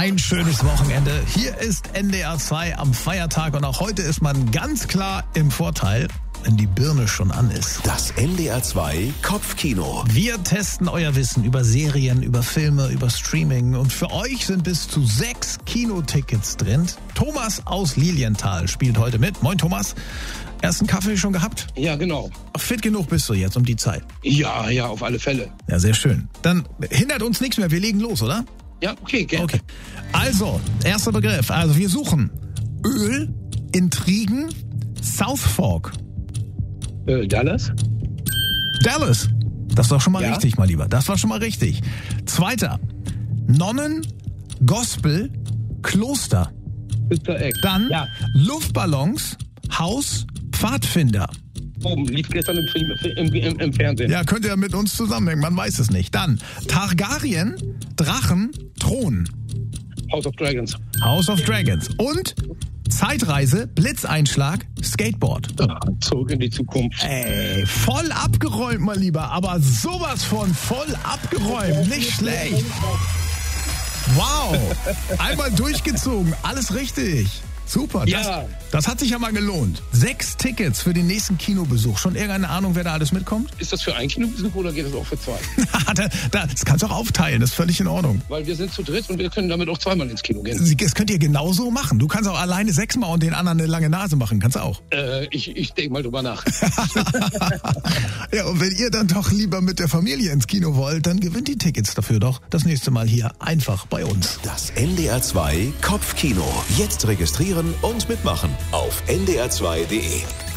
Ein schönes Wochenende. Hier ist NDR 2 am Feiertag und auch heute ist man ganz klar im Vorteil, wenn die Birne schon an ist. Das NDR 2 Kopfkino. Wir testen euer Wissen über Serien, über Filme, über Streaming und für euch sind bis zu 6 Kinotickets drin. Thomas aus Lilienthal spielt heute mit. Moin Thomas. Ersten Kaffee schon gehabt? Ja, genau. Fit genug bist du jetzt um die Zeit? Ja, auf alle Fälle. Ja, sehr schön. Dann hindert uns nichts mehr. Wir legen los, oder? Ja, okay, gerne. Okay. Also, erster Begriff. Also, wir suchen Öl, Intrigen, South Fork. Dallas? Dallas. Das war schon mal Ja. richtig, mein Lieber. Das war schon mal richtig. Zweiter. Nonnen, Gospel, Kloster. Mr. X. Dann Ja, Luftballons, Haus, Pfadfinder. oben, lief gestern im Fernsehen. Ja, könnte ja mit uns zusammenhängen, man weiß es nicht. Dann Targaryen, Drachen, Thron. House of Dragons. House of Dragons. Und Zeitreise, Blitzeinschlag, Skateboard. Zurück in die Zukunft. Ey, voll abgeräumt, mein Lieber. Aber sowas von voll abgeräumt. Nicht schlecht. Wow. Einmal durchgezogen. Alles richtig. Super. Ja. Das hat sich ja mal gelohnt. 6 Tickets für den nächsten Kinobesuch. Schon irgendeine Ahnung, wer da alles mitkommt? Ist das für ein Kinobesuch oder geht das auch für 2? Das kannst du auch aufteilen. Das ist völlig in Ordnung. Weil wir sind zu dritt und wir können damit auch zweimal ins Kino gehen. Das könnt ihr genauso machen. Du kannst auch alleine 6-mal und den anderen eine lange Nase machen. Kannst du auch. Ich denke mal drüber nach. Ja, und wenn ihr dann doch lieber mit der Familie ins Kino wollt, dann gewinnt die Tickets dafür doch das nächste Mal hier einfach bei uns. Das NDR 2 Kopfkino. Jetzt registrieren und mitmachen auf ndr2.de.